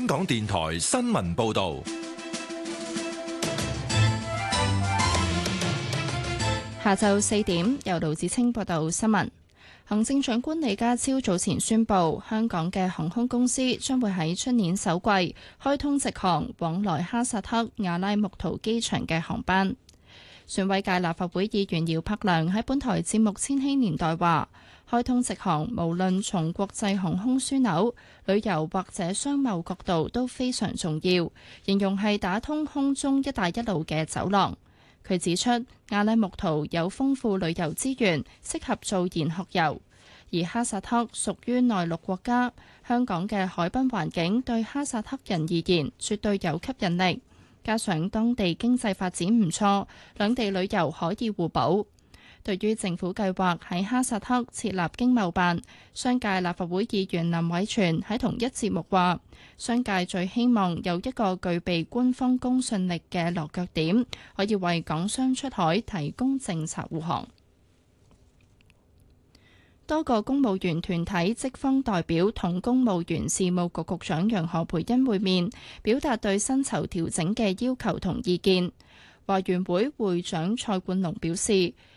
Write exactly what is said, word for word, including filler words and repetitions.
香港電台新聞報道。 下晝四點，由盧子清報道新聞。行政長官李家超早前宣布，香港嘅航空公司將會喺出年首季開通直航往來哈薩克阿拉木圖機場嘅航班。選委界立法會議員姚柏良喺本台節目《千禧年代》話，開通直航無論從國際航空樞紐、旅遊或者商貿角度都非常重要，形容係打通空中一帶一路嘅走廊。佢指出，阿拉木圖有豐富旅遊資源，適合做研學遊，而哈薩克屬於內陸國家，香港嘅海濱環境對哈薩克人而言絕對有吸引力，加上當地經濟發展唔錯，兩地旅遊可以互補。對於政府計劃喺哈薩克設立經貿辦，商界立法會議員林偉全喺同一節目話，商界最希望有一個具備官方公信力嘅落腳點，可以為港商出海提供政策護航。多個公務員團體職方代表同公務員事務局局長楊何蓓茵會面，表達對薪酬調整嘅要求同意見。華員會會長蔡冠龍表示，